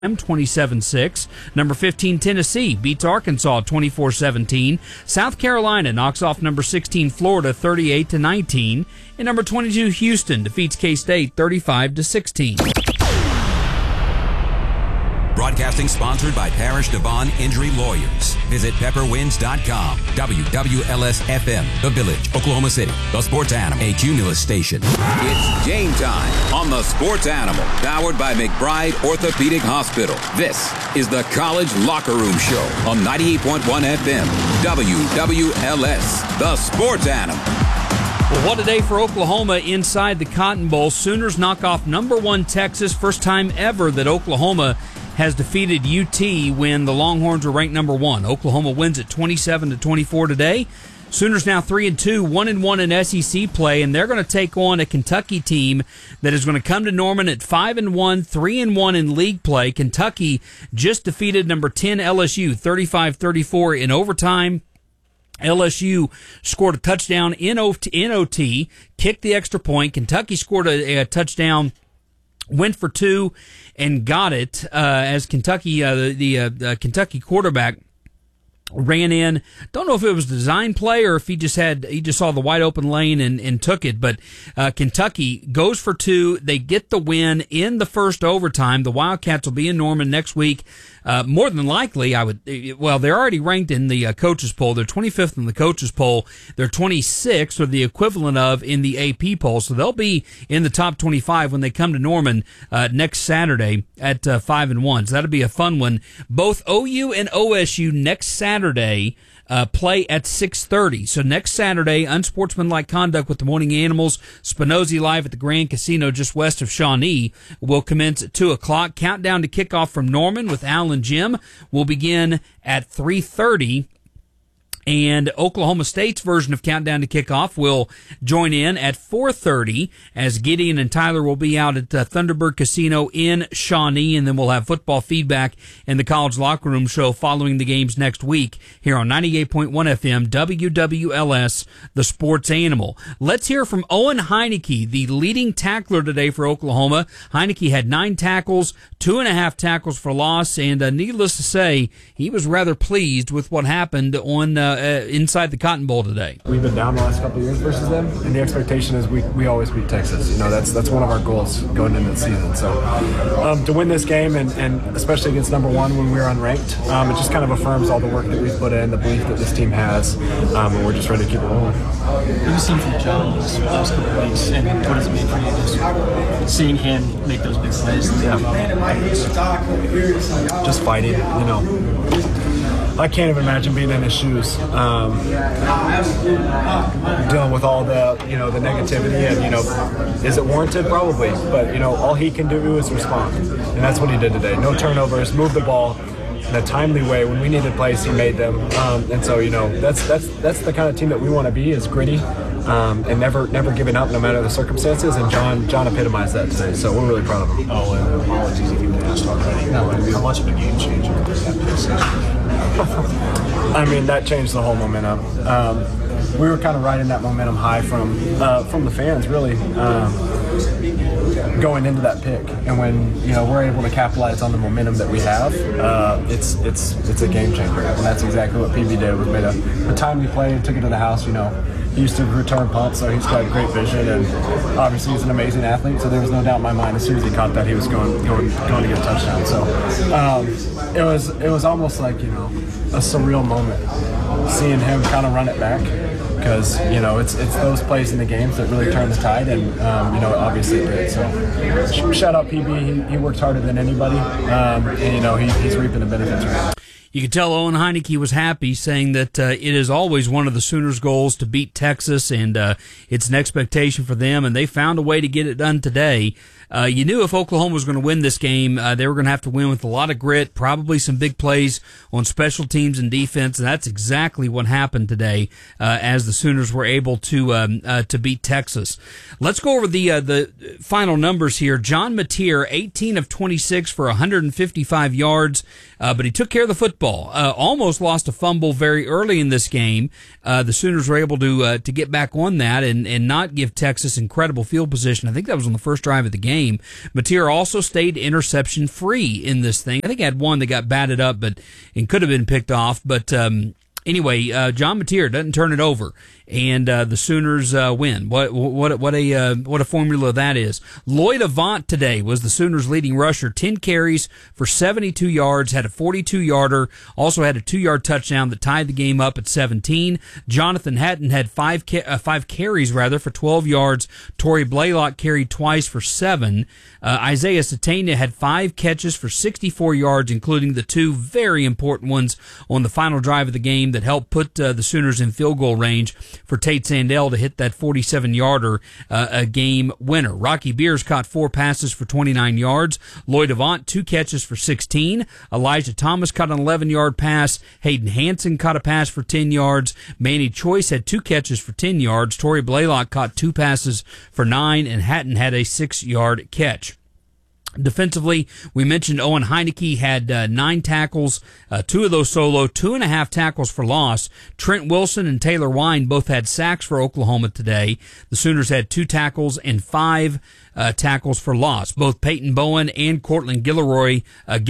27-6. Number 15, Tennessee beats Arkansas 24-17. South Carolina knocks off number 16, Florida 38-19. And number 22, Houston defeats K-State 35-16. Broadcasting sponsored by Parish Devon Injury Lawyers. Visit pepperwinds.com. WWLS-FM, The Village, Oklahoma City. The Sports Animal, a Cumulus station. It's game time on The Sports Animal, powered by McBride Orthopedic Hospital. This is the College Locker Room Show on 98.1 FM. WWLS, The Sports Animal. Well, what a day for Oklahoma inside the Cotton Bowl. Sooners knock off number 1 Texas. First time ever that Oklahoma has defeated UT when the Longhorns were ranked number 1. Oklahoma wins at 27-24 today. Sooners now 3-2, 1-1 in SEC play, and they're going to take on a Kentucky team that is going to come to Norman at 5-1, 3-1 in league play. Kentucky just defeated number 10 LSU 35-34 in overtime. LSU scored a touchdown in OT, kicked the extra point. Kentucky scored a touchdown, went for 2, and got it as Kentucky, the Kentucky quarterback ran in. Don't know if it was a design play or if he just saw the wide open lane and took it. But Kentucky goes for 2. They get the win in the first overtime. The Wildcats will be in Norman next week. More than likely, they're already ranked in the coaches poll. They're 25th in the coaches poll. They're 26th, or the equivalent of, in the AP poll. So they'll be in the top 25 when they come to Norman next Saturday at 5-1. So that'll be a fun one. Both OU and OSU next Saturday play at 6:30. So next Saturday, unsportsmanlike conduct with the Morning Animals, Spinozzi live at the Grand Casino just west of Shawnee, will commence at 2 o'clock. Countdown to kickoff from Norman with Al and Jim will begin at 3:30. And Oklahoma State's version of Countdown to Kickoff will join in at 4:30 as Gideon and Tyler will be out at Thunderbird Casino in Shawnee, and then we'll have football feedback in the College Locker Room Show following the games next week here on 98.1 FM WWLS, the Sports Animal. Let's hear from Owen Heineke, the leading tackler today for Oklahoma. Heineke had 9 tackles, 2.5 tackles for loss, and needless to say, he was rather pleased with what happened on inside the Cotton Bowl today. We've been down the last couple of years versus them, and the expectation is we always beat Texas. You know, that's one of our goals going into the season. So to win this game, and especially against number 1 when we were unranked, it just kind of affirms all the work that we've put in, the belief that this team has, and we're just ready to keep it rolling. What have you seen from John those last couple of weeks, and what does it mean for you just seeing him make those big plays? Yeah. Just fighting, you know. I can't even imagine being in his shoes, dealing with all the negativity, and, is it warranted? Probably. But, all he can do is respond. And that's what he did today. No turnovers, moved the ball in a timely way. When we needed plays, he made them. And so, that's the kind of team that we want to be, is gritty, and never giving up no matter the circumstances. And John epitomized that today. So we're really proud of him. Oh, and apologies if you asked already. How much of a game changer was that decision? I mean, that changed the whole momentum. We were kind of riding that momentum high from the fans, really, going into that pick. And when we're able to capitalize on the momentum that we have, it's a game changer. And that's exactly what PB did. Was made a timely play and took it to the house. He used to return punts, so he's got great vision, and obviously he's an amazing athlete. So there was no doubt in my mind as soon as he caught that he was going to get a touchdown. So it was almost like a surreal moment seeing him kind of run it back, because it's those plays in the games that really turn the tide, and obviously it did. So shout out PB, he works harder than anybody, and he's reaping the benefits right now. You could tell Owen Heineke was happy, saying that it is always one of the Sooners' goals to beat Texas, and it's an expectation for them, and they found a way to get it done today. You knew if Oklahoma was going to win this game, they were going to have to win with a lot of grit, probably some big plays on special teams and defense, and that's exactly what happened today as the Sooners were able to beat Texas. Let's go over the final numbers here. John Mateer, 18 of 26 for 155 yards, but he took care of the football. Almost lost a fumble very early in this game. The Sooners were able to get back on that and not give Texas incredible field position. I think that was on the first drive of the game. game. Mateer also stayed interception free in this thing. I think he had one that got batted up, and could have been picked off. But anyway, John Mateer doesn't turn it over, and the Sooners win. What a formula that is. Lloyd Avant today was the Sooners' leading rusher. 10 carries for 72 yards, had a 42-yarder, also had a 2-yard touchdown that tied the game up at 17. Jonathan Hatton had five carries for 12 yards. Torrey Blaylock carried twice for 7. Isaiah Satania had 5 catches for 64 yards, including the 2 very important ones on the final drive of the game that helped put the Sooners in field goal range for Tate Sandell to hit that 47-yarder a game winner. Rocky Beers caught 4 passes for 29 yards. Lloyd Avant 2 catches for 16. Elijah Thomas caught an 11-yard pass. Hayden Hanson caught a pass for 10 yards. Manny Choice had 2 catches for 10 yards. Torrey Blaylock caught 2 passes for 9, and Hatton had a 6-yard catch. Defensively, we mentioned Owen Heineke had 9 tackles, 2 of those solo, 2.5 tackles for loss. Trent Wilson and Taylor Wine both had sacks for Oklahoma today. The Sooners had 2 tackles and 5 tackles for loss. Both Peyton Bowen and Cortland Guillory, had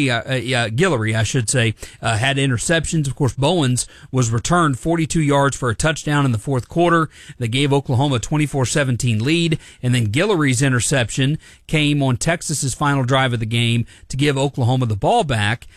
interceptions. Of course, Bowen's was returned 42 yards for a touchdown in the fourth quarter that gave Oklahoma a 24-17 lead. And then Guillory's interception came on Texas's final drive of the game to give Oklahoma the ball back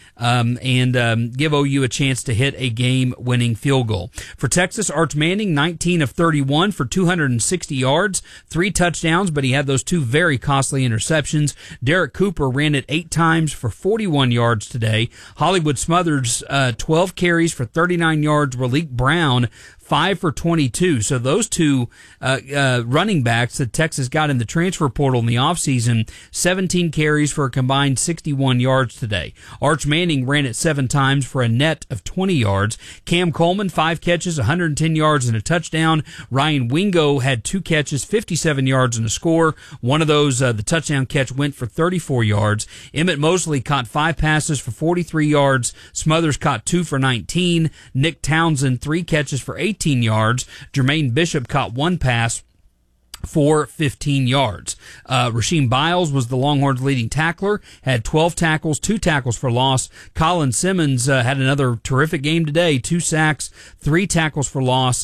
and give OU a chance to hit a game-winning field goal. For Texas, Arch Manning, 19 of 31 for 260 yards, 3 touchdowns, but he had those 2 very costly interceptions. Derek Cooper ran it 8 times for 41 yards today. Hollywood Smothers, 12 carries for 39 yards. Raleek Brown, 5 for 22. So those 2 running backs that Texas got in the transfer portal in the offseason, 17 carries for a combined 61 yards today. Arch Manning ran it 7 times for a net of 20 yards. Cam Coleman, 5 catches, 110 yards and a touchdown. Ryan Wingo had 2 catches, 57 yards and a score. One of those, the touchdown catch, went for 34 yards. Emmett Mosley caught 5 passes for 43 yards. Smothers caught 2 for 19. Nick Townsend, 3 catches for 18 yards. Jermaine Bishop caught 1 pass for 15 yards. Rasheem Biles was the Longhorns' leading tackler, had 12 tackles, 2 tackles for loss. Colin Simmons had another terrific game today, 2 sacks, 3 tackles for loss.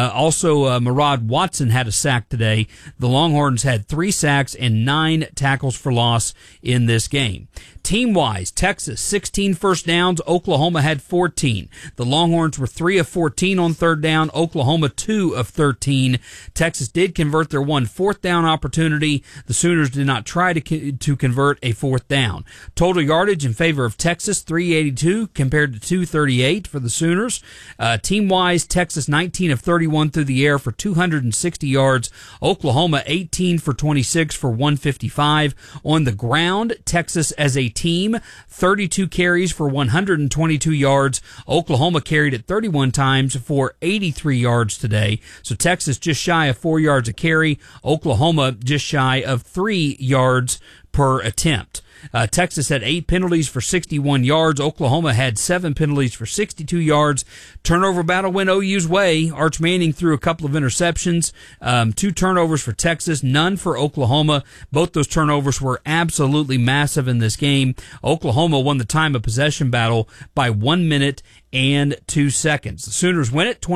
Also, Murad Watson had a sack today. The Longhorns had 3 sacks and 9 tackles for loss in this game. Team-wise, Texas, 16 first downs. Oklahoma had 14. The Longhorns were 3 of 14 on third down. Oklahoma, 2 of 13. Texas did convert their 1 fourth down opportunity. The Sooners did not try to convert a 4th down. Total yardage in favor of Texas, 382 compared to 238 for the Sooners. Team-wise, Texas, 19 of 31 through the air for 260 yards. Oklahoma, 18 for 26 for 155. On the ground, Texas as a team, 32 carries for 122 yards. Oklahoma carried it 31 times for 83 yards today. So Texas just shy of 4 yards a carry. Oklahoma just shy of 3 yards per attempt. Texas had 8 penalties for 61 yards. Oklahoma had 7 penalties for 62 yards. Turnover battle went OU's way. Arch Manning threw a couple of interceptions. 2 turnovers for Texas, none for Oklahoma. Both those turnovers were absolutely massive in this game. Oklahoma won the time of possession battle by 1 minute and 2 seconds. The Sooners win it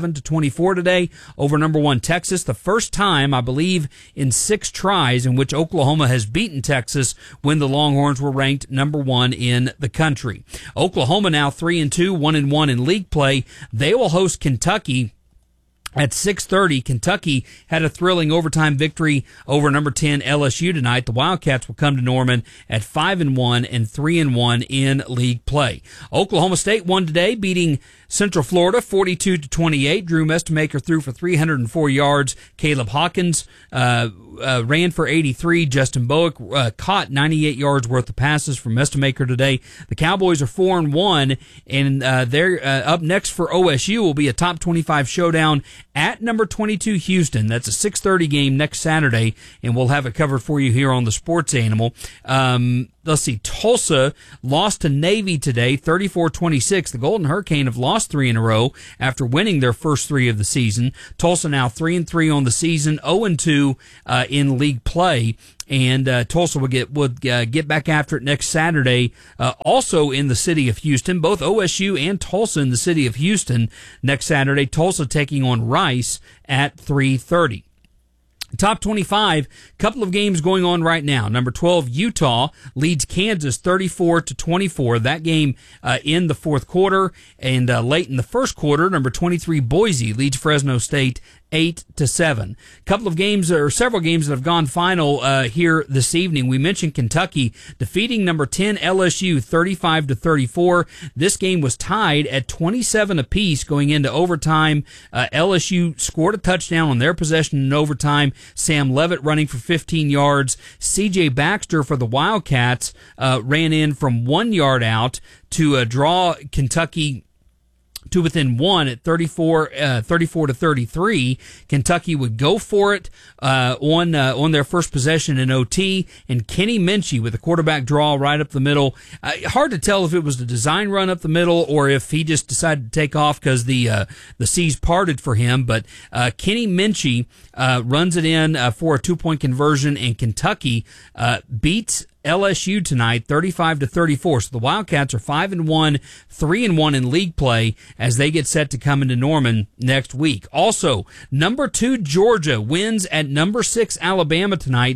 27-24 today over number 1 Texas. The first time, I believe, in 6 tries in which Oklahoma has beaten Texas when the Longhorns were ranked number 1 in the country. Oklahoma now 3-2, 1-1 in league play. They will host Kentucky at 6:30. Kentucky had a thrilling overtime victory over number 10 LSU tonight. The Wildcats will come to Norman at 5-1 and 3-1 in league play. Oklahoma State won today, beating Central Florida 42-28. Drew Mestemaker threw for 304 yards. Caleb Hawkins ran for 83. Justin Bowick caught 98 yards worth of passes from Mestemaker today. The Cowboys are 4-1, and they're up next for OSU will be a top 25 showdown at number 22 Houston. That's a 6:30 game next Saturday, and we'll have it covered for you here on the Sports Animal. Let's see, Tulsa lost to Navy today, 34-26. The Golden Hurricane have lost 3 in a row after winning their first 3 of the season. Tulsa now 3-3 on the season, 0-2 in league play. And Tulsa would get back after it next Saturday, also in the city of Houston. Both OSU and Tulsa in the city of Houston next Saturday. Tulsa taking on Rice at 3:30. Top 25, couple of games going on right now. Number 12, Utah leads Kansas 34-24. That game in the fourth quarter, and late in the first quarter, number 23, Boise leads Fresno State 8-7. Couple of games, or several games that have gone final here this evening. We mentioned Kentucky defeating number 10 LSU 35-34. This game was tied at 27 apiece going into overtime. LSU scored a touchdown on their possession in overtime. Sam Levitt running for 15 yards. C.J. Baxter for the Wildcats ran in from 1 yard out to draw Kentucky to within one at 34-33. Kentucky would go for it on their first possession in OT, and Kenny Minchey with a quarterback draw right up the middle. Hard to tell if it was the design run up the middle or if he just decided to take off because the seas parted for him. But Kenny Minchey runs it in for a 2-point conversion, and Kentucky beats LSU tonight, 35-34. So the Wildcats are 5-1, 3-1 in league play as they get set to come into Norman next week. Also, number 2 Georgia wins at number 6 Alabama tonight,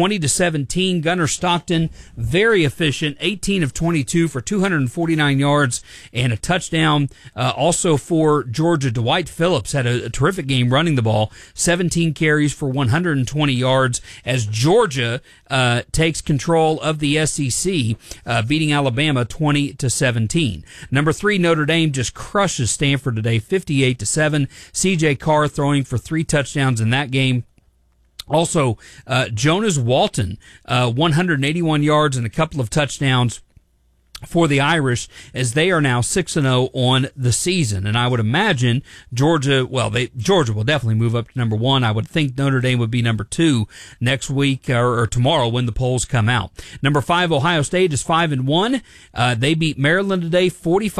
20-17. Gunnar Stockton, very efficient, 18 of 22 for 249 yards and a touchdown. Also for Georgia, Dwight Phillips had a terrific game running the ball, 17 carries for 120 yards as Georgia takes control of the SEC, beating Alabama 20-17. Number 3 Notre Dame just crushes Stanford today, 58-7. C.J. Carr throwing for 3 touchdowns in that game. Also, Jonas Walton, 181 yards and a couple of touchdowns for the Irish, as they are now 6-0 on the season. And I would imagine Georgia will definitely move up to number 1. I would think Notre Dame would be number 2 next week or tomorrow when the polls come out. Number 5, Ohio State is 5-1. They beat Maryland today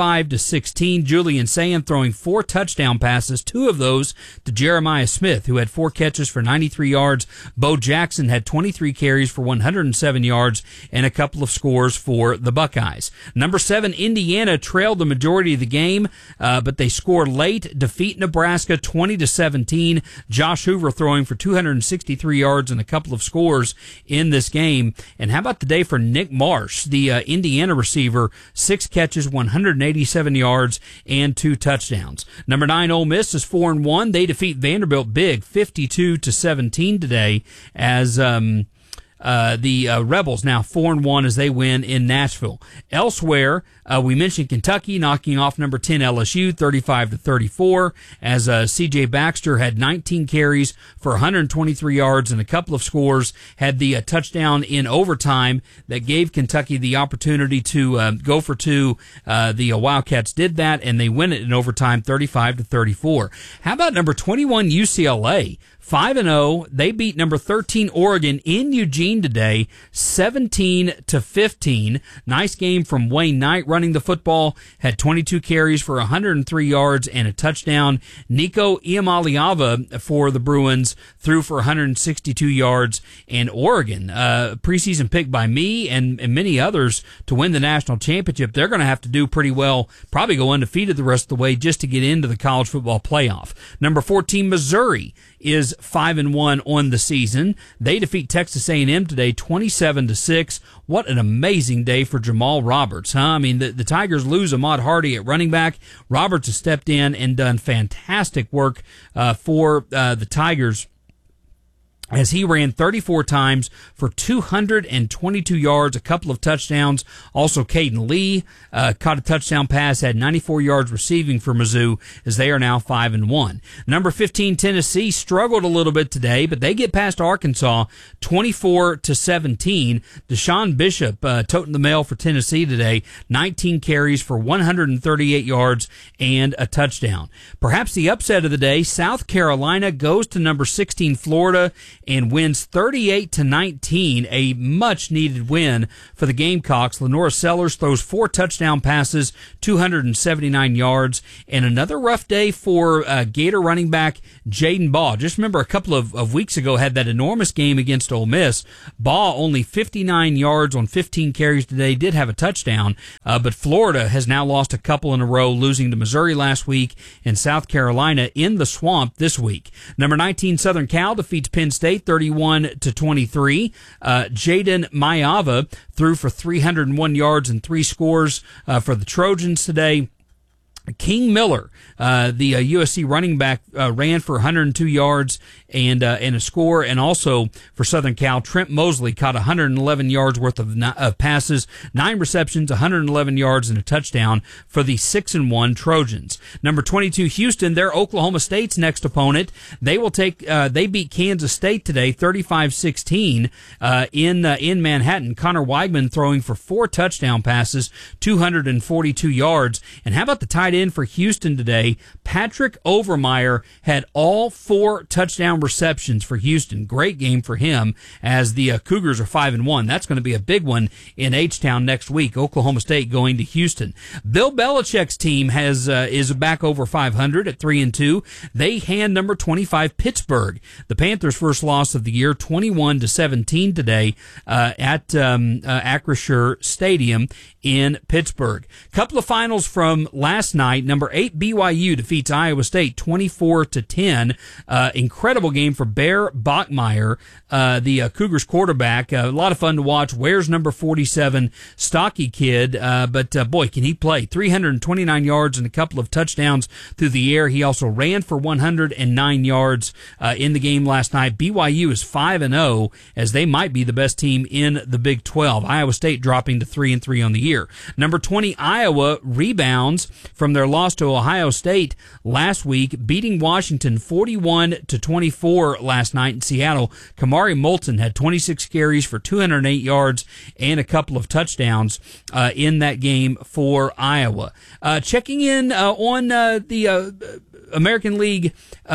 45-16. Julian Sayin throwing 4 touchdown passes, 2 of those to Jeremiah Smith, who had 4 catches for 93 yards. Bo Jackson had 23 carries for 107 yards and a couple of scores for the Buckeyes. Number 7, Indiana trailed the majority of the game, but they scored late, defeat Nebraska 20-17. Josh Hoover throwing for 263 yards and a couple of scores in this game. And how about the day for Nick Marsh, the Indiana receiver, 6 catches, 187 yards, and 2 touchdowns. Number 9, Ole Miss is 4-1. They defeat Vanderbilt big, 52-17 today, as the Rebels now 4-1 as they win in Nashville. Elsewhere, we mentioned Kentucky knocking off number 10 LSU 35-34 as C.J. Baxter had 19 carries for 123 yards and a couple of scores, had the touchdown in overtime that gave Kentucky the opportunity to go for 2. The Wildcats did that, and they win it in overtime 35-34. How about number 21 UCLA? 5-0. They beat number 13 Oregon in Eugene today, 17-15. Nice game from Wayne Knight running the football. Had 22 carries for 103 yards and a touchdown. Nico Iamaleava for the Bruins threw for 162 yards. And Oregon, preseason pick by me and many others to win the national championship. They're going to have to do pretty well, probably go undefeated the rest of the way just to get into the college football playoff. Number 14 Missouri is 5-1 on the season. They defeat Texas A&M today 27-6. What an amazing day for Jamal Roberts, huh? I mean, the Tigers lose Ahmad Hardy at running back. Roberts has stepped in and done fantastic work for the Tigers, as he ran 34 times for 222 yards, a couple of touchdowns. Also, Caden Lee caught a touchdown pass, had 94 yards receiving for Mizzou, as they are now 5-1. Number 15, Tennessee, struggled a little bit today, but they get past Arkansas 24-17. Deshaun Bishop toting the mail for Tennessee today, 19 carries for 138 yards and a touchdown. Perhaps the upset of the day, South Carolina goes to number 16 Florida and wins 38-19, a much-needed win for the Gamecocks. Lenora Sellers throws 4 touchdown passes, 279 yards, and another rough day for Gator running back Jaden Baugh. Just remember a couple of weeks ago had that enormous game against Ole Miss. Baugh only 59 yards on 15 carries today, did have a touchdown, but Florida has now lost a couple in a row, losing to Missouri last week and South Carolina in the Swamp this week. Number 19 Southern Cal defeats Penn State 31-23. Jaden Mayava threw for 301 yards and 3 scores for the Trojans today. King Miller, the USC running back, ran for 102 yards and a score, and also for Southern Cal, Trent Mosley caught 111 yards worth of passes, 9 receptions, 111 yards, and a touchdown for the 6-1 Trojans. Number 22 Houston, they're Oklahoma State's next opponent. They will they beat Kansas State today, 35-16 in Manhattan. Connor Weigman throwing for 4 touchdown passes, 242 yards, and how about the tight end for Houston today? Patrick Overmeyer had all 4 touchdown receptions for Houston. Great game for him as the Cougars are 5-1. That's going to be a big one in H-Town next week. Oklahoma State going to Houston. Bill Belichick's team is back over 500 at 3-2. They hand number 25 Pittsburgh, the Panthers' first loss of the year, 21-17 today at Acrisure Stadium in Pittsburgh. Couple of finals from last night. Number 8 BYU defeats Iowa State 24-10. Incredible game for Bear Bachmeier, the Cougars quarterback. A lot of fun to watch. Wears number 47, stocky kid, but boy, can he play. 329 yards and a couple of touchdowns through the air. He also ran for 109 yards in the game last night. BYU is 5-0 as they might be the best team in the Big 12. Iowa State dropping to 3-3 on the year. Number 20 Iowa rebounds from their loss to Ohio State last week, beating Washington 41-24 last night in Seattle. Kamari Moulton had 26 carries for 208 yards and a couple of touchdowns in that game for Iowa. Checking in on the American League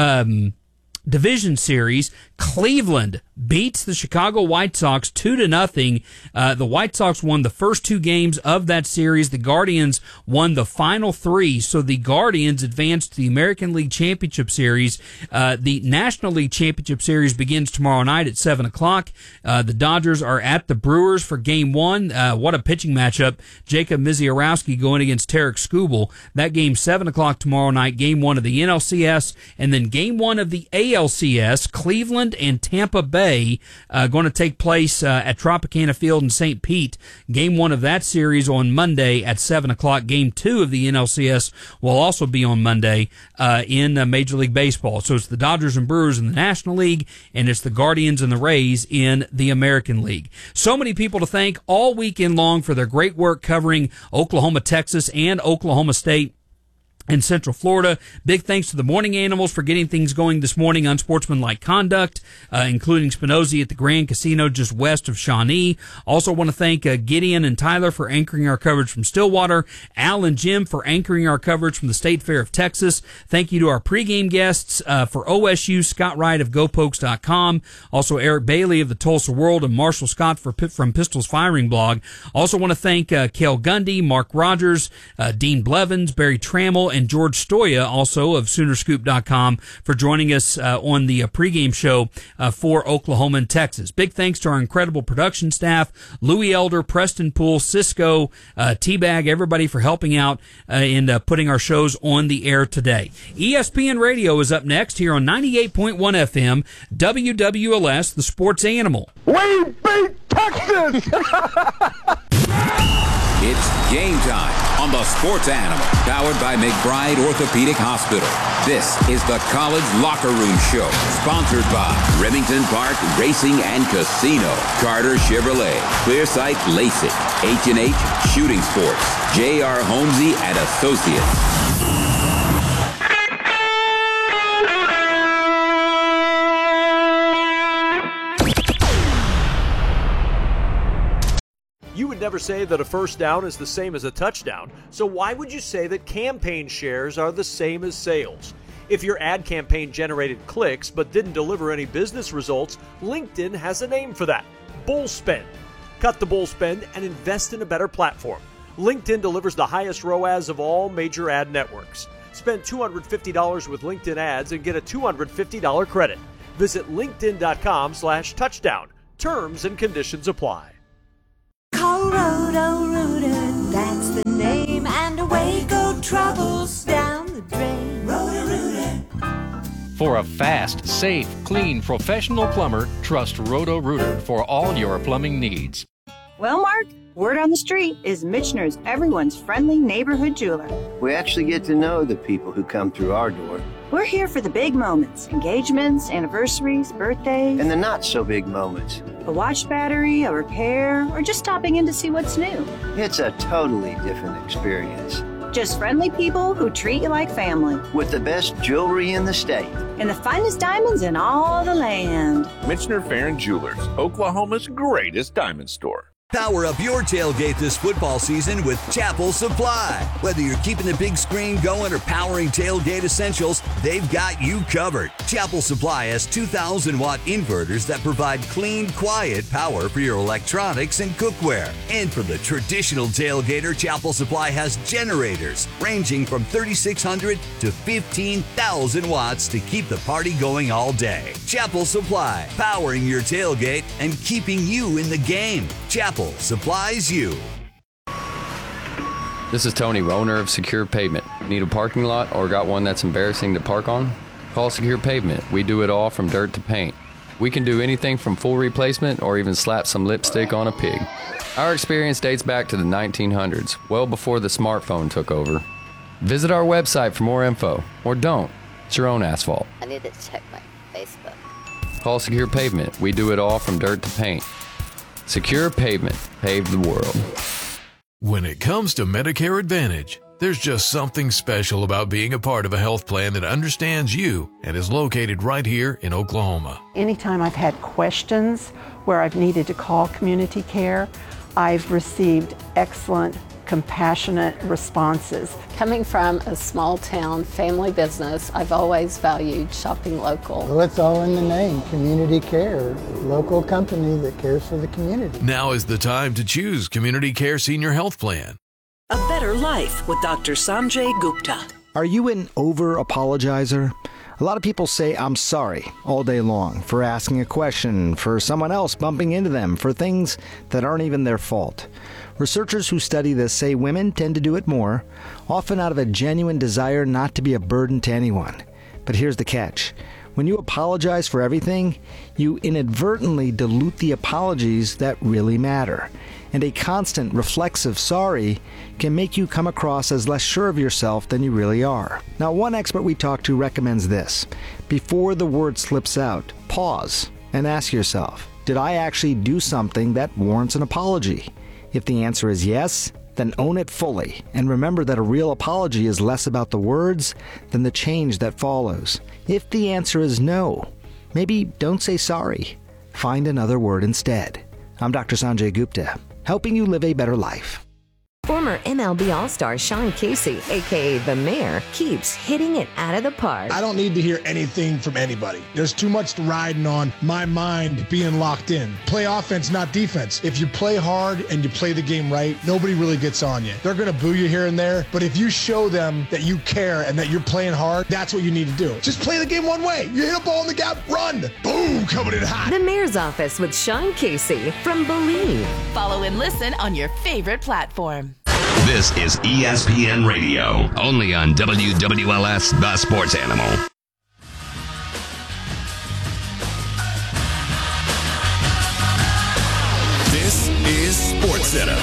Division Series, Cleveland beats the Chicago White Sox 2-0. The White Sox won the first 2 games of that series. The Guardians won the final 3. So the Guardians advanced to the American League Championship Series. The National League Championship Series begins tomorrow night at 7 o'clock. The Dodgers are at the Brewers for Game 1. What a pitching matchup. Jacob Misiorowski going against Tarek Skubal. That game 7 o'clock tomorrow night. Game 1 of the NLCS. And then Game 1 of the ALCS. Cleveland and Tampa Bay going to take place at Tropicana Field in St. Pete. Game 1 of that series on Monday at 7 o'clock. Game 2 of the NLCS will also be on Monday in Major League Baseball. So it's the Dodgers and Brewers in the National League, and it's the Guardians and the Rays in the American League. So many people to thank all weekend long for their great work covering Oklahoma, Texas, and Oklahoma State in Central Florida. Big thanks to the Morning Animals for getting things going this morning. Unsportsmanlike conduct, including Spinozzi at the Grand Casino just west of Shawnee. Also want to thank Gideon and Tyler for anchoring our coverage from Stillwater. Al and Jim for anchoring our coverage from the State Fair of Texas. Thank you to our pregame guests for OSU, Scott Wright of GoPokes.com. Also Eric Bailey of the Tulsa World and Marshall Scott from Pistols Firing Blog. Also want to thank Cale Gundy, Mark Rogers, Dean Blevins, Barry Trammell, and George Stoya, also of Soonerscoop.com, for joining us on the pregame show for Oklahoma and Texas. Big thanks to our incredible production staff, Louis Elder, Preston Poole, Cisco, T-Bag, everybody for helping out in putting our shows on the air today. ESPN Radio is up next here on 98.1 FM, WWLS, the Sports Animal. We beat Texas! It's game time on the Sports Animal, powered by McBride Orthopedic Hospital. This is the College Locker Room Show, sponsored by Remington Park Racing and Casino, Carter Chevrolet, Clearsight LASIK, H&H Shooting Sports, J.R. Holmesy and Associates. You would never say that a first down is the same as a touchdown, so why would you say that campaign shares are the same as sales? If your ad campaign generated clicks but didn't deliver any business results, LinkedIn has a name for that: bull spend. Cut the bull spend and invest in a better platform. LinkedIn delivers the highest ROAS of all major ad networks. Spend $250 with LinkedIn ads and get a $250 credit. Visit linkedin.com/touchdown. Terms and conditions apply. Call Roto-Rooter, that's the name, and away go troubles down the drain. Roto-Rooter. For a fast, safe, clean, professional plumber, trust Roto-Rooter for all your plumbing needs. Well, Mark, word on the street is Michener's everyone's friendly neighborhood jeweler. We actually get to know the people who come through our door. We're here for the big moments, engagements, anniversaries, birthdays. And the not-so-big moments. A watch battery, a repair, or just stopping in to see what's new. It's a totally different experience. Just friendly people who treat you like family. With the best jewelry in the state. And the finest diamonds in all the land. Michener Farron Jewelers, Oklahoma's greatest diamond store. Power up your tailgate this football season with Chapel Supply. Whether you're keeping the big screen going or powering tailgate essentials, they've got you covered. Chapel Supply has 2,000-watt inverters that provide clean, quiet power for your electronics and cookware. And for the traditional tailgater, Chapel Supply has generators ranging from 3,600 to 15,000 watts to keep the party going all day. Chapel Supply, powering your tailgate and keeping you in the game. Chapel supplies you. This is Tony, owner of Secure Pavement. Need a parking lot or got one that's embarrassing to park on? Call Secure Pavement. We do it all from dirt to paint. We can do anything from full replacement or even slap some lipstick on a pig. Our experience dates back to the 1900s, well before the smartphone took over. Visit our website for more info, or don't. It's your own asphalt. I need to check my Facebook. Call Secure Pavement. We do it all from dirt to paint. Secure Pavement. Pave the world. When it comes to Medicare Advantage, there's just something special about being a part of a health plan that understands you and is located right here in Oklahoma. Anytime I've had questions where I've needed to call community care, I've received excellent, compassionate responses. Coming from a small town family business, I've always valued shopping local. Well, it's all in the name, Community Care, local company that cares for the community. Now is the time to choose Community Care Senior Health Plan. A better life with Dr. Sanjay Gupta. Are you an over-apologizer? A lot of people say I'm sorry all day long for asking a question, for someone else bumping into them, for things that aren't even their fault. Researchers who study this say women tend to do it more, often out of a genuine desire not to be a burden to anyone. But here's the catch. When you apologize for everything, you inadvertently dilute the apologies that really matter. And a constant reflexive sorry can make you come across as less sure of yourself than you really are. Now, one expert we talked to recommends this. Before the word slips out, pause and ask yourself, did I actually do something that warrants an apology? If the answer is yes, then own it fully, and remember that a real apology is less about the words than the change that follows. If the answer is no, maybe don't say sorry. Find another word instead. I'm Dr. Sanjay Gupta, helping you live a better life. Former MLB All-Star Sean Casey, a.k.a. The Mayor, keeps hitting it out of the park. I don't need to hear anything from anybody. There's too much riding on my mind being locked in. Play offense, not defense. If you play hard and you play the game right, nobody really gets on you. They're going to boo you here and there, but if you show them that you care and that you're playing hard, that's what you need to do. Just play the game one way. You hit a ball in the gap, run. Boom, coming in hot. The Mayor's Office with Sean Casey from Believe. Follow and listen on your favorite platform. This is ESPN Radio, only on WWLS, The Sports Animal. This is SportsCenter.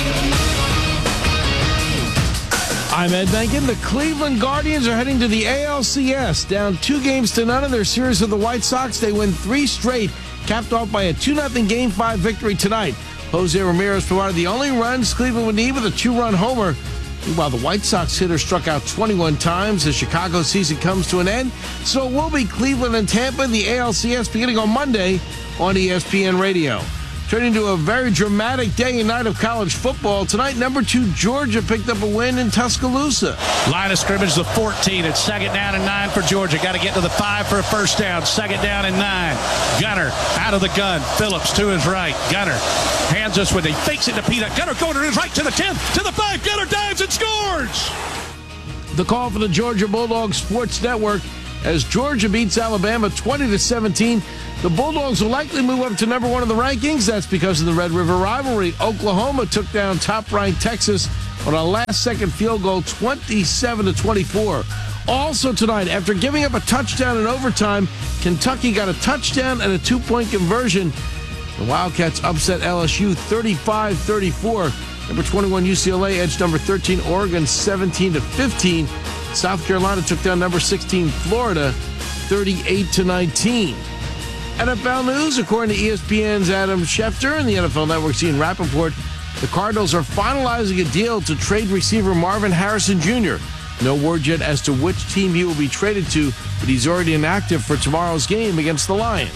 I'm Ed Benkin. The Cleveland Guardians are heading to the ALCS. Down 2-0 in their series with the White Sox. They win 3 straight, capped off by a 2-0 Game 5 victory tonight. Jose Ramirez provided the only runs Cleveland would need with a 2-run homer. Meanwhile, the White Sox hitter struck out 21 times as Chicago season comes to an end. So it will be Cleveland and Tampa in the ALCS beginning on Monday on ESPN Radio. Turning to a very dramatic day and night of college football. Tonight, number 2 Georgia picked up a win in Tuscaloosa. Line of scrimmage, the 14. It's 2nd down and 9 for Georgia. Got to get to the 5 for a first down. 2nd down and 9. Gunner out of the gun. Phillips to his right. Gunner hands us with, he fakes it to Peanut. Gunner going to his right to the 10, to the 5. Gunner dives and scores. The call for the Georgia Bulldogs Sports Network as Georgia beats Alabama 20-17. The Bulldogs will likely move up to number 1 in the rankings. That's because of the Red River rivalry. Oklahoma took down top-ranked Texas on a last-second field goal, 27-24. Also tonight, after giving up a touchdown in overtime, Kentucky got a touchdown and a 2-point conversion. The Wildcats upset LSU 35-34. Number 21 UCLA edged number 13 Oregon 17-15. South Carolina took down number 16 Florida 38-19. NFL news, according to ESPN's Adam Schefter and the NFL Network's Ian Rappaport, the Cardinals are finalizing a deal to trade receiver Marvin Harrison Jr. No word yet as to which team he will be traded to, but he's already inactive for tomorrow's game against the Lions.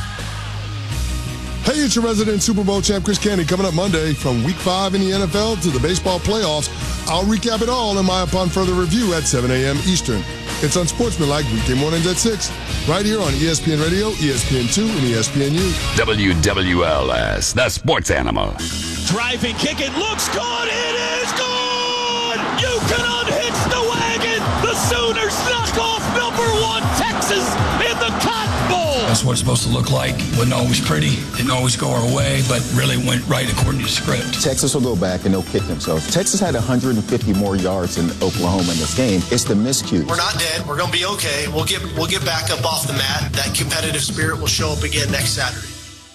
Hey, it's your resident Super Bowl champ, Chris Candy, coming up Monday from Week 5 in the NFL to the baseball playoffs. I'll recap it all in my Upon Further review at 7 a.m. Eastern. It's Unsportsmanlike weekday mornings at 6, right here on ESPN Radio, ESPN2, and ESPNU. WWLS, the sports animal. Driving, kick, it looks good. It is good. You can unhitch the wagon. The Sooners knock off number 1 Texas in the Cotton Bowl. That's what it's supposed to look like. Wasn't always pretty, didn't always go our way, but really went right according to script. Texas will go back and they'll kick themselves. Texas had 150 more yards than Oklahoma in this game. It's the miscues. We're not dead. We're going to be okay. We'll get back up off the mat. That competitive spirit will show up again next Saturday.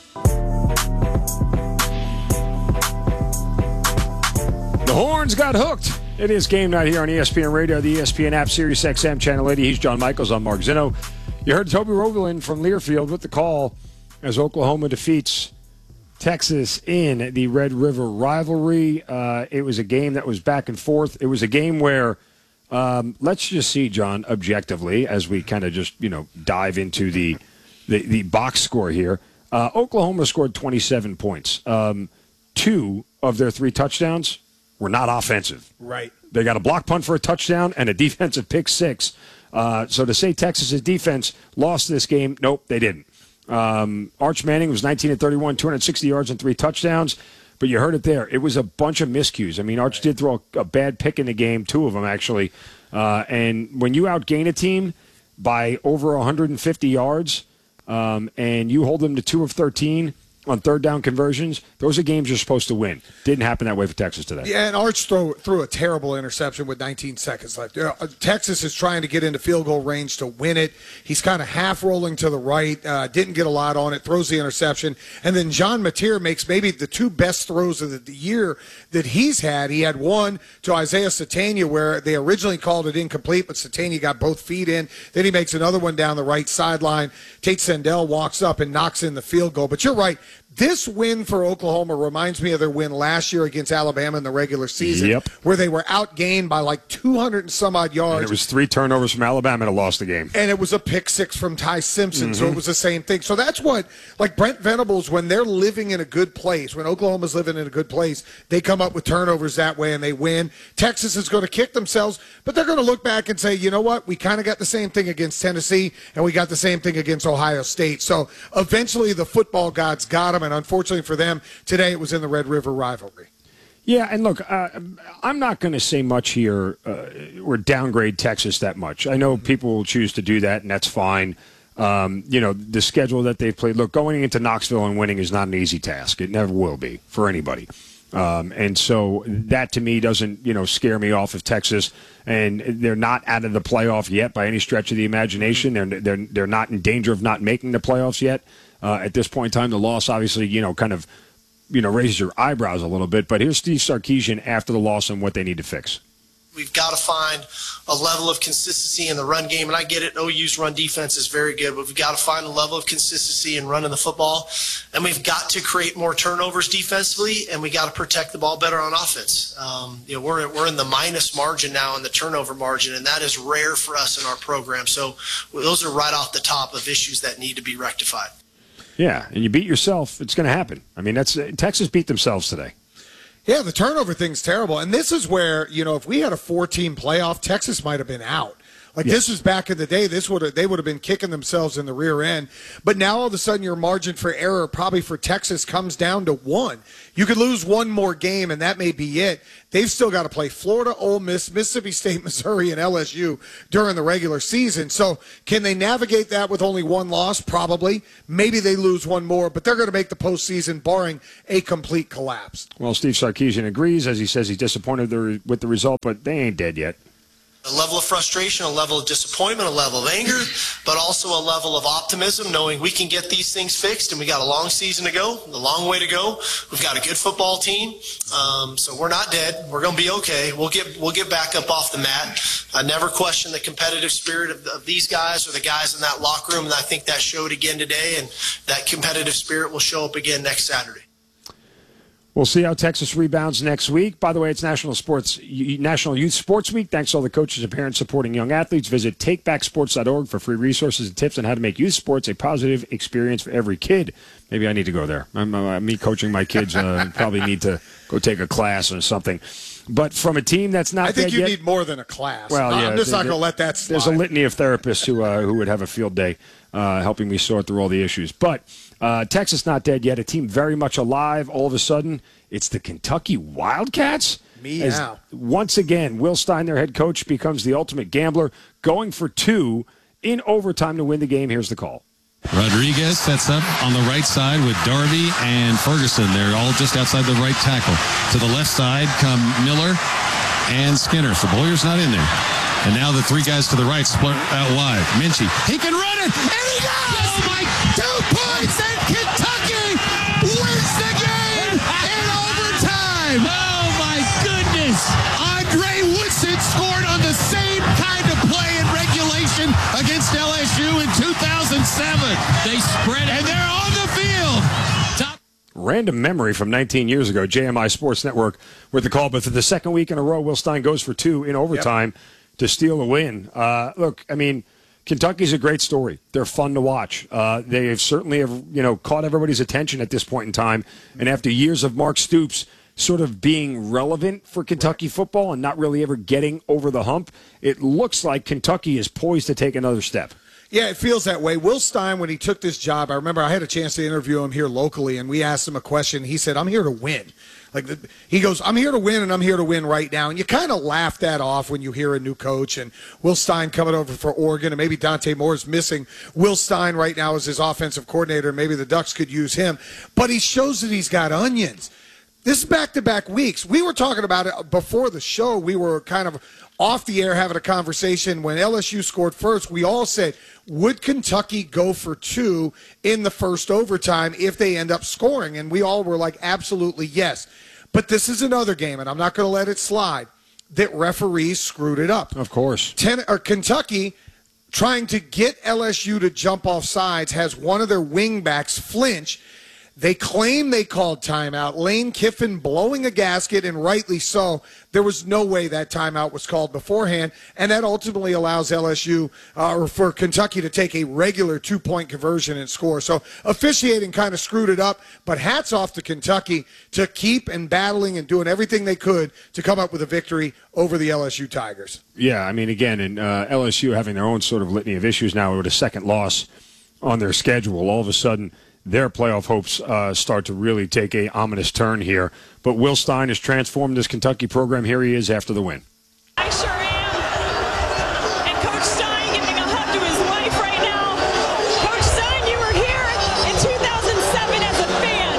The Horns got hooked. It is game night here on ESPN Radio, the ESPN app, Sirius XM Channel 80. He's John Michaels. I'm Mark Zinno. You heard Toby Rogalin from Learfield with the call as Oklahoma defeats Texas in the Red River rivalry. It was a game that was back and forth. It was a game where, let's just see, John, objectively, as we kind of just, dive into the box score here. Oklahoma scored 27 points. 2 of their 3 touchdowns were not offensive. Right. They got a block punt for a touchdown and a defensive pick 6. So to say Texas's defense lost this game, nope, they didn't. Arch Manning was 19-31, 260 yards and 3 touchdowns. But you heard it there. It was a bunch of miscues. I mean, Arch did throw a bad pick in the game, 2 of them actually. And when you outgain a team by over 150 yards and you hold them to 2 of 13 on third down conversions, those are games you're supposed to win. Didn't happen that way for Texas today. Yeah, and Arch threw a terrible interception with 19 seconds left. Texas is trying to get into field goal range to win it. He's kind of half rolling to the right, didn't get a lot on it, throws the interception. And then John Mateer makes maybe the 2 best throws of the year that he's had. He had one to Isaiah Satania where they originally called it incomplete, but Satania got both feet in. Then he makes another one down the right sideline. Tate Sandell walks up and knocks in the field goal. But you're right. This win for Oklahoma reminds me of their win last year against Alabama in the regular season, where they were outgained by like 200 and some odd yards. And it was 3 turnovers from Alabama that lost the game. And it was a pick 6 from Ty Simpson, so it was the same thing. So that's what, like Brent Venables, when they're living in a good place, when Oklahoma's living in a good place, they come up with turnovers that way and they win. Texas is going to kick themselves, but they're going to look back and say, you know what, we kind of got the same thing against Tennessee, and we got the same thing against Ohio State. So eventually the football gods got them, and unfortunately for them, today it was in the Red River rivalry. Yeah, and look, I'm not going to say much here or downgrade Texas that much. I know people will choose to do that, and that's fine. The schedule that they've played. Look, going into Knoxville and winning is not an easy task. It never will be for anybody. And so that, to me, doesn't, scare me off of Texas. And they're not out of the playoff yet by any stretch of the imagination. They're not in danger of not making the playoffs yet. At this point in time, the loss obviously, kind of, raises your eyebrows a little bit. But here's Steve Sarkisian after the loss and what they need to fix. We've got to find a level of consistency in the run game. And I get it, OU's run defense is very good, but we've got to find a level of consistency in running the football. And we've got to create more turnovers defensively, and we got to protect the ball better on offense. We're in the minus margin now in the turnover margin, and that is rare for us in our program. So those are right off the top of issues that need to be rectified. Yeah, and you beat yourself, it's going to happen. I mean, Texas beat themselves today. Yeah, the turnover thing's terrible. And this is where, if we had a 4-team playoff, Texas might have been out. This was back in the day. They would have been kicking themselves in the rear end. But now all of a sudden your margin for error probably for Texas comes down to 1. You could lose one more game, and that may be it. They've still got to play Florida, Ole Miss, Mississippi State, Missouri, and LSU during the regular season. So can they navigate that with only one loss? Probably. Maybe they lose one more, but they're going to make the postseason barring a complete collapse. Well, Steve Sarkisian agrees, as he says he's disappointed with the result, but they ain't dead yet. A level of frustration, a level of disappointment, a level of anger, but also a level of optimism, knowing we can get these things fixed, and we got a long season to go, a long way to go. We've got a good football team, so we're not dead. We're going to be okay. We'll get back up off the mat. I never question the competitive spirit of these guys or the guys in that locker room, and I think that showed again today, and that competitive spirit will show up again next Saturday. We'll see how Texas rebounds next week. By the way, it's National Youth Sports Week. Thanks to all the coaches and parents supporting young athletes. Visit takebacksports.org for free resources and tips on how to make youth sports a positive experience for every kid. Maybe I need to go there. Me coaching my kids probably need to go take a class or something. But from a team that's not dead yet. I think you need more than a class. Well, yeah, I'm just not going to let that slide. There's a litany of therapists who would have a field day helping me sort through all the issues. But Texas not dead yet. A team very much alive. All of a sudden, it's the Kentucky Wildcats. Meow. Once again, Will Stein, their head coach, becomes the ultimate gambler, going for 2 in overtime to win the game. Here's the call. Rodriguez sets up on the right side with Darby and Ferguson. They're all just outside the right tackle. To the left side come Miller and Skinner. So Boyer's not in there. And now the 3 guys to the right split out wide. Minchie, he can run it, and he does! Oh my, 2 points, and Kentucky wins the game in overtime! Oh my goodness! Andre Woodson scored on the same kind of play in regulation against LSU in 2007. They spread it, and they're on the field. Random memory from 19 years ago, JMI Sports Network with the call. But for the second week in a row, Will Stein goes for 2 in overtime to steal a win. Look, I mean, Kentucky's a great story. They're fun to watch. They certainly have, caught everybody's attention at this point in time. And after years of Mark Stoops sort of being relevant for Kentucky football and not really ever getting over the hump, it looks like Kentucky is poised to take another step. Yeah, it feels that way. Will Stein, when he took this job, I remember I had a chance to interview him here locally, and we asked him a question. He said, I'm here to win. He goes, I'm here to win, and I'm here to win right now. And you kind of laugh that off when you hear a new coach and Will Stein coming over for Oregon, and maybe Dante Moore's missing Will Stein right now as his offensive coordinator. Maybe the Ducks could use him. But he shows that he's got onions. This is back-to-back weeks. We were talking about it before the show. We were kind of off the air having a conversation. When LSU scored first, we all said, would Kentucky go for 2 in the first overtime if they end up scoring? And we all were like, absolutely yes. But this is another game, and I'm not going to let it slide, that referees screwed it up. Of course. Kentucky, trying to get LSU to jump off sides, has one of their wingbacks flinch. They claim they called timeout. Lane Kiffin blowing a gasket, and rightly so. There was no way that timeout was called beforehand, and that ultimately allows LSU or for Kentucky to take a regular 2-point conversion and score. So officiating kind of screwed it up, but hats off to Kentucky to keep and battling and doing everything they could to come up with a victory over the LSU Tigers. Yeah, I mean, again, and LSU having their own sort of litany of issues now with a second loss on their schedule, all of a sudden their playoff hopes start to really take a ominous turn here. But Will Stein has transformed this Kentucky program. Here he is after the win. I sure am. And Coach Stein giving a hug to his wife right now. Coach Stein, you were here in 2007 as a fan.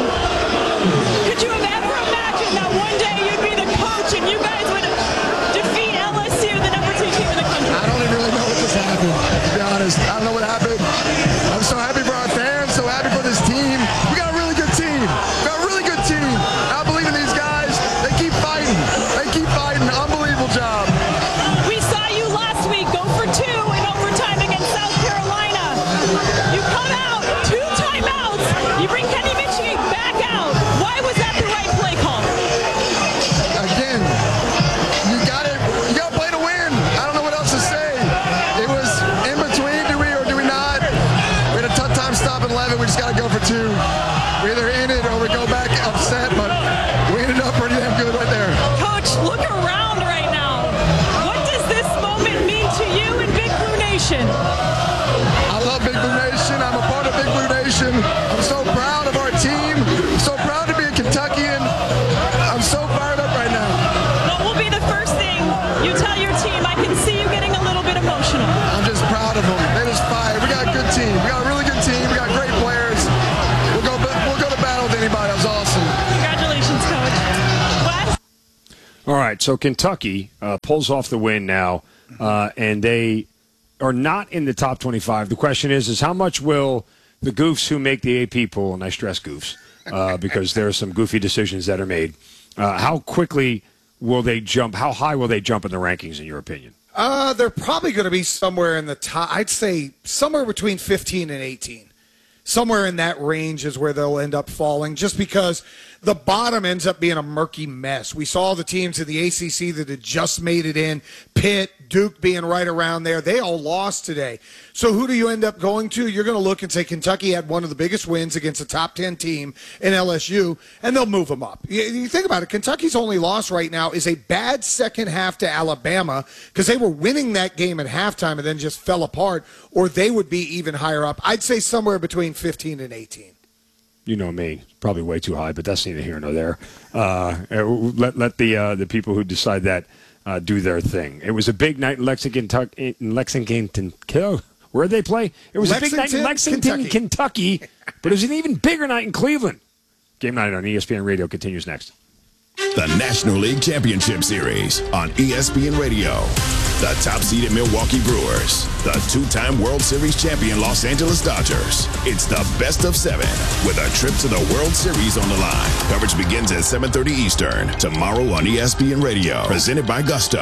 Could you have ever imagined that one day you'd be the coach and you guys would defeat LSU, the number 2 team in the country? I don't even really know what just happened, to be honest. I don't know what happened. I'm so happy for our fans, so happy for this team. We got a really good team. I believe in these guys. They keep fighting. Unbelievable you tell your team? I can see you getting a little bit emotional. I'm just proud of them. They just fight. We got a good team. We got a really good team. We got great players. We'll go to battle with anybody. That was awesome. Congratulations, Coach. What? All right, so Kentucky pulls off the win now, and they are not in the top 25. The question is how much will the goofs who make the AP poll, and I stress goofs, because there are some goofy decisions that are made, how quickly will they jump? How high will they jump in the rankings, in your opinion? They're probably going to be somewhere in the top. I'd say somewhere between 15 and 18. Somewhere in that range is where they'll end up falling, just because the bottom ends up being a murky mess. We saw the teams in the ACC that had just made it in, Pitt, Duke being right around there. They all lost today. So who do you end up going to? You're going to look and say Kentucky had one of the biggest wins against a top 10 team in LSU, and they'll move them up. You think about it, Kentucky's only loss right now is a bad second half to Alabama, because they were winning that game at halftime and then just fell apart, or they would be even higher up. I'd say somewhere between 15 and 18. You know me, probably way too high, but that's neither here nor there. Let the people who decide that do their thing. It was a big night in Lexington. Where did they play? It was a big night in Lexington, Kentucky, but it was an even bigger night in Cleveland. Game night on ESPN Radio continues next. The National League Championship Series on ESPN Radio. The top-seeded Milwaukee Brewers. The two-time World Series champion Los Angeles Dodgers. It's the best of 7 with a trip to the World Series on the line. Coverage begins at 7:30 Eastern tomorrow on ESPN Radio. Presented by Gusto.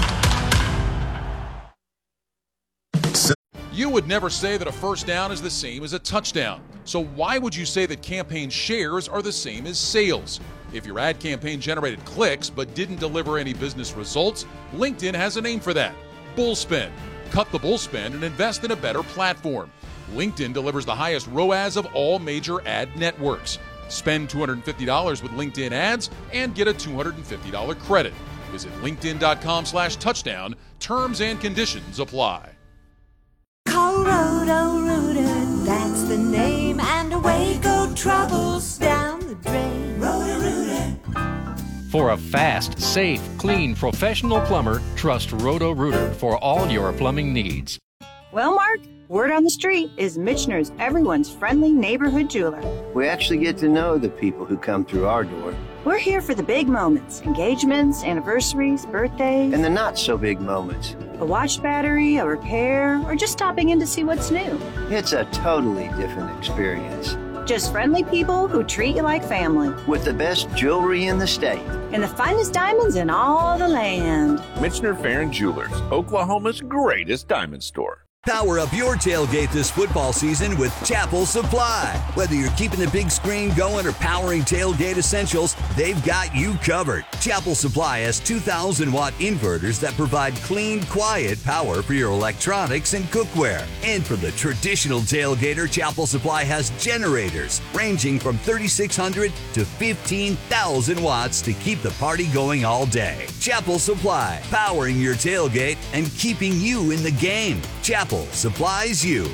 You would never say that a first down is the same as a touchdown. So why would you say that campaign shares are the same as sales? If your ad campaign generated clicks but didn't deliver any business results, LinkedIn has a name for that: Bullspend. Cut the bullspend and invest in a better platform. LinkedIn delivers the highest ROAS of all major ad networks. Spend $250 with LinkedIn ads and get a $250 credit. Visit linkedin.com/touchdown. Terms and conditions apply. Call Roto-Rooter, that's the name, and away go troubles down the drain. Roto-Rooter. For a fast, safe, clean, professional plumber, trust Roto-Rooter for all your plumbing needs. Well, Mark, word on the street is Michener's everyone's friendly neighborhood jeweler. We actually get to know the people who come through our door. We're here for the big moments: engagements, anniversaries, birthdays. And the not-so-big moments. A watch battery, a repair, or just stopping in to see what's new. It's a totally different experience. Just friendly people who treat you like family. With the best jewelry in the state. And the finest diamonds in all the land. Michener Farron Jewelers, Oklahoma's greatest diamond store. Power up your tailgate this football season with Chapel Supply. Whether you're keeping the big screen going or powering tailgate essentials, they've got you covered. Chapel Supply has 2,000-watt inverters that provide clean, quiet power for your electronics and cookware. And for the traditional tailgater, Chapel Supply has generators ranging from 3,600 to 15,000 watts to keep the party going all day. Chapel Supply, powering your tailgate and keeping you in the game. Chapel supplies you.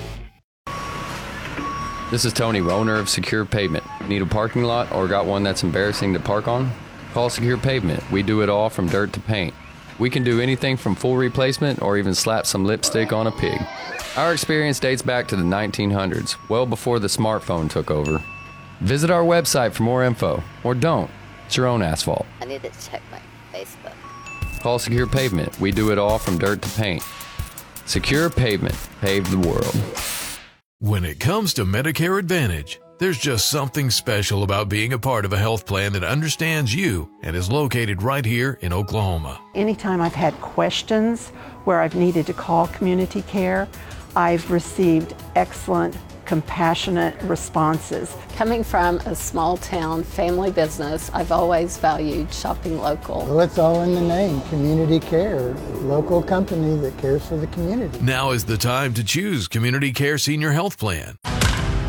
This is Tony, owner of Secure Pavement. Need a parking lot or got one that's embarrassing to park on? Call Secure Pavement. We do it all from dirt to paint. We can do anything from full replacement or even slap some lipstick on a pig. Our experience dates back to the 1900s, well before the smartphone took over. Visit our website for more info, or don't. It's your own asphalt. I need to check my Facebook. Call Secure Pavement. We do it all from dirt to paint. Secure Pavement. Pave the world. When it comes to Medicare Advantage, there's just something special about being a part of a health plan that understands you and is located right here in Oklahoma. Anytime I've had questions where I've needed to call community care, I've received excellent, compassionate responses. Coming from a small town family business, I've always valued shopping local. Well, it's all in the name, community care, local company that cares for the community. Now is the time to choose Community Care Senior Health Plan.